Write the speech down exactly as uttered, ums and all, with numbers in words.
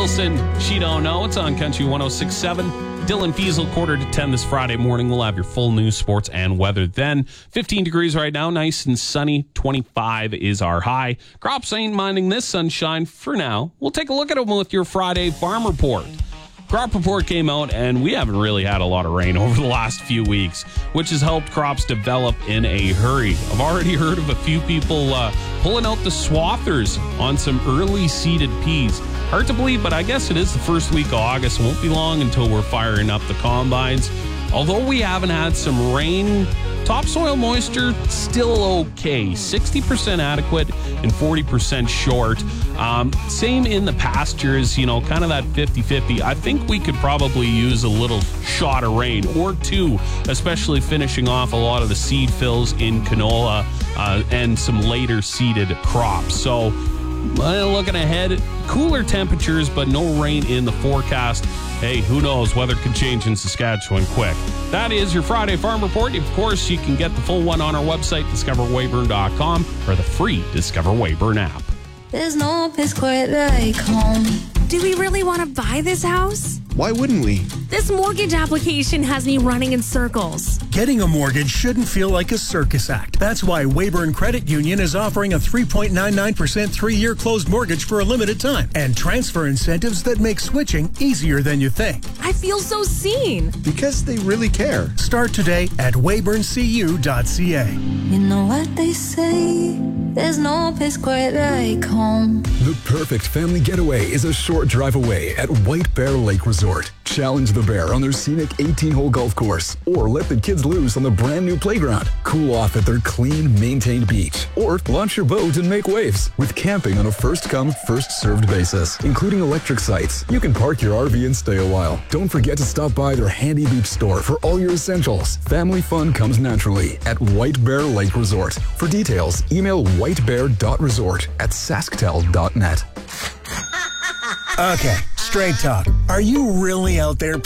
Middleton, She Don't Know. It's on Country one oh six point seven. Dylan Fiesel, quarter to ten this Friday morning. We'll have your full news, sports, and weather then. fifteen degrees right now, nice and sunny. twenty-five is our high. Crops ain't minding this sunshine for now. We'll take a look at them with your Friday Farm Report. Crop report came out, and we haven't really had a lot of rain over the last few weeks, which has helped crops develop in a hurry. I've already heard of a few people uh, pulling out the swathers on some early seeded peas. Hard to believe, but I guess it is the first week of August. It won't be long until we're firing up the combines. Although we haven't had some rain, topsoil moisture still okay. sixty percent adequate and forty percent short. Um, same in the pastures, you know, kind of that fifty-fifty. I think we could probably use a little shot of rain or two, especially finishing off a lot of the seed fills in canola uh, and some later seeded crops. So well, looking ahead, cooler temperatures, but no rain in the forecast. Hey, who knows? Weather could change in Saskatchewan quick. That is your Friday Farm Report. Of course, you can get the full one on our website, discover weyburn dot com, or the free Discover Weyburn app. There's no place quite like home. Do we really want to buy this house? Why wouldn't we? This mortgage application has me running in circles. Getting a mortgage shouldn't feel like a circus act. That's why Weyburn Credit Union is offering a three point nine nine percent three-year closed mortgage for a limited time and transfer incentives that make switching easier than you think. I feel so seen. Because they really care. Start today at weyburn c u dot c a. You know what they say, there's no place quite like home. The perfect family getaway is a short drive away at White Bear Lake Resort. Challenge the bear on their scenic eighteen-hole golf course, or let the kids loose on the brand new playground. Cool off at their clean, maintained beach, or launch your boat and make waves with camping on a first-come, first-served basis, including electric sites. You can park your R V and stay a while. Don't forget to stop by their handy beach store for all your essentials. Family fun comes naturally at White Bear Lake Resort. For details, email whitebear dot resort at sasktel dot net. Okay, straight talk. Are you really out there